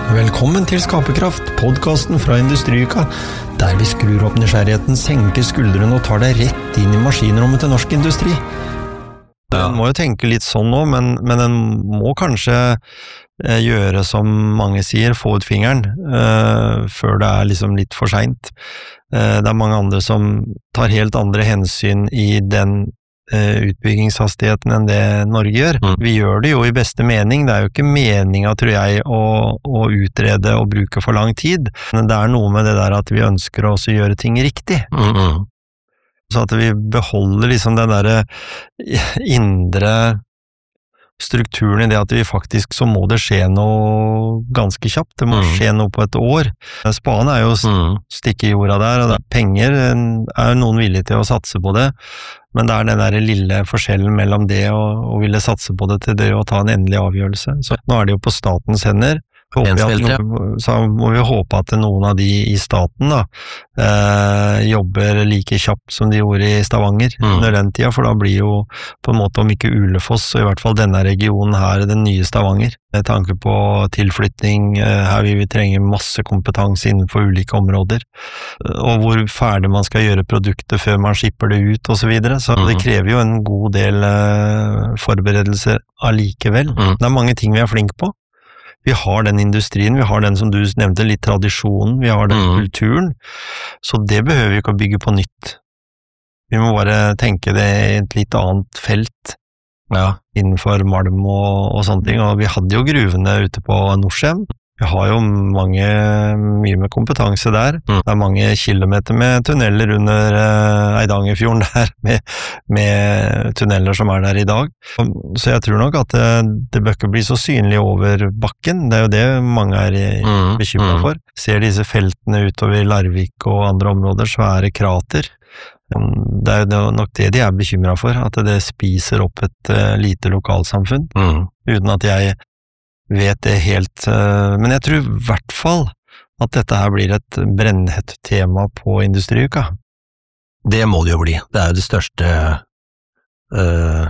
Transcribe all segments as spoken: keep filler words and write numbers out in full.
Velkommen til Skaperkraft, podcasten fra Industriuka, der vi skrur opp nysgjerrigheten, senker skuldrene og tar deg rett inn i maskinrommet til norsk industri. Ja. Den må jo tenke litt sånn nå, men, men den må kanskje eh, gjøre som mange sier, få ut fingeren, eh, før det er liksom litt for sent. Eh, det er mange andre som tar helt andre hensyn i den utbyggingshastigheten enn det Norge gjør. Mm. Vi gjør det jo i beste mening, det er jo ikke meninga, tror jeg, å, å utrede og bruke for lang tid, men det er noe med det der at vi ønsker også å gjøre ting riktig. Mm. Så at vi beholder liksom den der indre strukturen i det at vi faktisk så må det skje noe ganske kjapt, det må mm. skje noe på et år. Spaden er jo mm. stikke i jorda der, og det er penger, er noen villige til å satse på det, men det er den der lille forskjellen mellom det og, og ville satse på det til det å ta en endelig avgjørelse. Så nå er det jo på statens hender. Noen, så må vi håpe at noen av de i staten da, eh, jobber like kjapt som de gjorde i Stavanger mm. under den tida, for da blir jo på en måte om ikke Ulefoss, og i hvert fall denne regionen her, den nye Stavanger. Med tanke på tilflytning, eh, her vil vi trenge masse kompetanse innenfor ulike områder, og hvor ferdig man skal gjøre produktet før man skipper det ut, og så videre. Så mm. det krever jo en god del eh, forberedelser allikevel. Mm. Det er mange ting vi er flinke på. Vi har den industrien, vi har den som du nevnte, litt tradisjonen, vi har den mm. kulturen, så det behøver vi ikke å bygge på nytt. Vi må bare tenke det i et litt annet felt, ja. Innenfor malm og, og sånne ting, og vi hadde jo gruvene ute på Norcem. Vi har jo mange, mye med kompetanse der. Mm. Det er mange kilometer med tunneler under uh, Eidangerfjorden der, med, med tunneler som er der i dag. Så jeg tror nok at det, det bør ikke bli så synlig over bakken. Det er jo det mange er mm. bekymret for. Ser disse feltene utover Larvik og andre områder, så er det krater. Det er jo nok det de er bekymret for, at det spiser opp et uh, lite lokalsamfunn, mm. uten at jeg vet det helt, men jeg tror i hvert fall at dette her blir et brennhett tema på Industriuka. Det må det jo bli. Det er jo det største uh,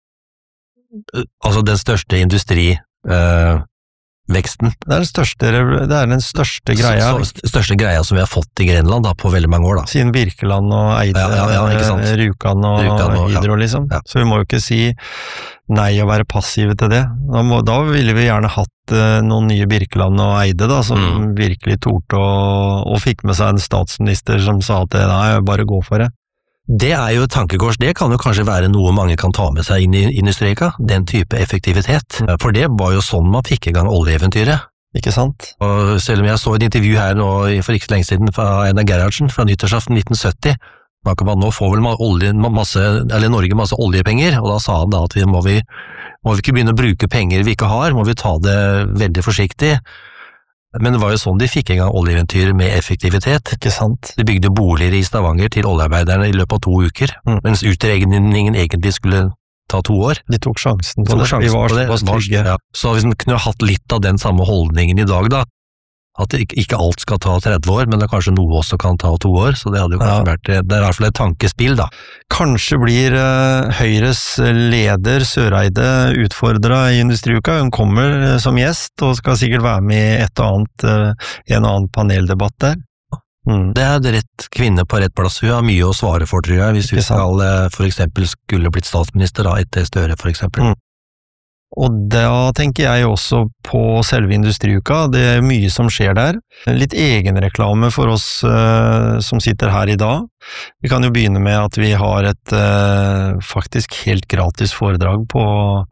altså den største industri uh, veksten. Det er den største, det er den største greia. Så, så, største greia som vi har fått i Grenland da, på veldig mange år da. Siden Birkeland og Eide, ja, ja, ja, Rjukan og, Rjukan og Hydro liksom. Ja. Så vi må jo ikke si nei og være passive til det. Da, må, da ville vi gjerne hatt uh, noen nye Birkeland og Eide da, som mm. virkelig torde og, og fikk med seg en statsminister som sa at nei, bare gå for det. Det er jo et tankekors, det kan jo kanskje være noe mange kan ta med seg inn i Industriuka, den type effektivitet, for det var jo sånn man fikk i gang oljeeventyret. Ikke sant? Og selv om jeg så et intervju her nå for ikke så lenge siden fra Einar Gerhardsen fra nyttårsaften nitten sytti, snakker man nå får vel olje, masse, eller Norge masse oljepenger, og da sa han da at vi må, vi må vi ikke begynne å bruke penger vi ikke har, må vi ta det veldig forsiktig. Men det var jo sånn de fikk en gang oljeeventyr med effektivitet. Ikke sant? De bygde boliger i Stavanger til oljearbeiderne i løpet av to uker, mm. mens utregningen egentlig skulle ta to år. De tok sjansen på de tok det. Sjansen Vi var på det. så trygge. Ja. Så hvis man kunne hatt litt av den samme holdningen i dag da, at ikke, ikke alt skal ta tretti år, men det er kanskje noe også kan ta to år, så det hadde jo kanskje ja. vært, det er i hvert fall et tankespill da. Kanskje blir uh, Høyres leder Søreide utfordret i Industriuka, hun kommer uh, som gjest, og skal sikkert være med i et og annet, uh, en og annen paneldebatt der. Mm. Det er det rett kvinne på rett plass, hun har mye å svare for, tror jeg, hvis vi skal, uh, for eksempel skulle blitt statsminister da, etter Støre, for eksempel. Mm. Og da tenker jeg også på selve Industriuka, det er mye som skjer der. Litt egenreklame for oss uh, som sitter her i dag. Vi kan jo begynne med at vi har et uh, faktisk helt gratis foredrag på,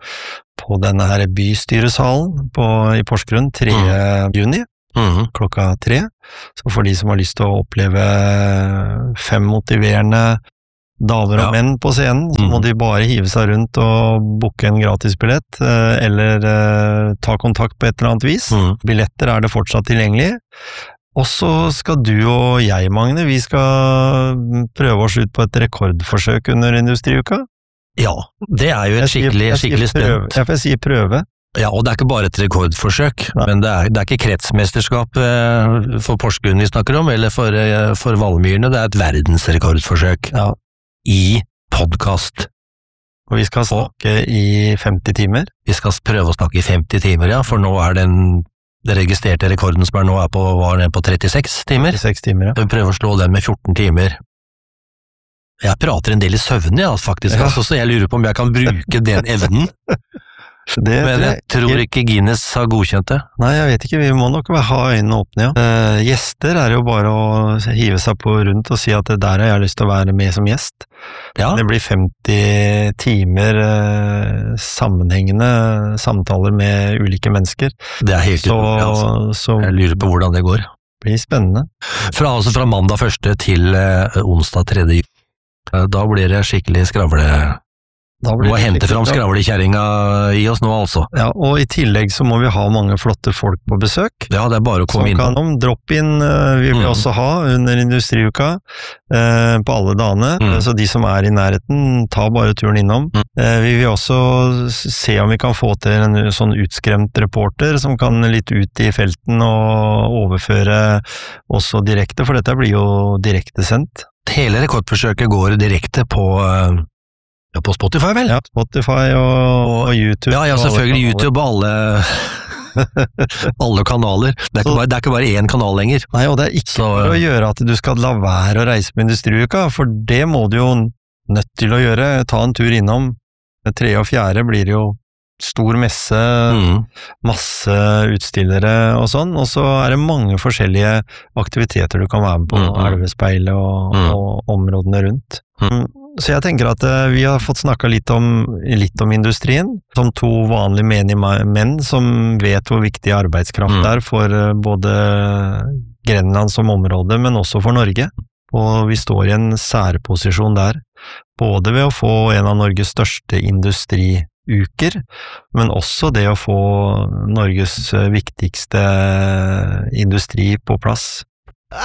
på denne her bystyresalen på, i Porsgrunn tredje juni. Mm. Klokka tre. Så for de som har lyst til å oppleve fem motiverende damer og ja. menn på scenen, så må mm. de bare hive seg rundt og booke en gratisbillett, eller uh, ta kontakt på et eller annet vis. Mm. Billetter er det fortsatt tilgjengelig. Og så skal du og jeg, Magne, vi skal prøve oss ut på et rekordforsøk under Industriuka. Ja, det er jo et skikkelig, jeg sier, jeg skikkelig stunt. Jeg får si prøve. Ja, og det er ikke bare et rekordforsøk, Nei. men det er, det er ikke kretsmesterskap eh, for Porsgrunn vi snakker om, eller for, eh, for Valmyrene, det er et verdensrekordforsøk. Ja. I podcast. Og vi skal snakke og, i femti timer? Vi skal prøve å snakke i femti timer, ja, for nå er den det registrerte rekorden som er nå er på, var nede på trettiseks timer. trettiseks timer, ja. Vi prøver å slå den med fjorten timer. Jeg prater en del i søvn, ja, faktisk, ja. Altså, så jeg lurer på om jeg kan bruke den evnen. Det, men jeg det, tror ikke Guinness har godkjent det. Nei, jeg vet ikke, vi må nok ha øynene åpne, ja. Uh, gjester er jo bare å hive seg på rundt og si at det der har jeg lyst til å være med som gjest. Ja. Det blir femti timer uh, sammenhengende samtaler med ulike mennesker. Det er helt utrolig, altså. Så jeg lurer på hvordan det går. Det blir spennende. Fra, altså fra mandag første til uh, onsdag tredje. Uh, da blir det skikkelig skravle... Du må hente fram skravlekjæringa i oss nå, altså. Ja, og i tillegg så må vi ha mange flotte folk på besøk. Ja, det er bare å komme inn. Så kan de droppe inn, vi vil mm. også ha under industriuka eh, på alle dagene. Mm. Så de som er i nærheten, ta bare turen innom. Mm. Eh, vi vil også se om vi kan få til en sånn utskremt reporter som kan litt ut i felten og overføre også direkte, for dette blir jo direkte sendt. Hele rekordforsøket går direkte på... Ja, på Spotify, vel? Ja, Spotify og, og YouTube. Ja, ja, selvfølgelig YouTube og alle, alle kanaler. Det er, ikke bare, det er ikke bare én kanal lenger. Nei, og det er ikke så, for å gjøre at du skal la være å reise på industriuka, for det må du jo nødt til å gjøre. Ta en tur innom. Det tre og fjerde blir det jo stor messe, mm. masse utstillere og sånn, og så er det mange forskjellige aktiviteter du kan være med på, mm. Elvespeilet og, mm. og områdene rundt. Mm. Så jeg tenker at uh, vi har fått snakket litt om, litt om industrien, som to vanlige menige menn som vet hvor viktig arbeidskraft mm. er for uh, både Grenland som område, men også for Norge. Og vi står i en særposisjon der, både ved å få en av Norges største industriuker, men også det å få Norges viktigste industri på plass.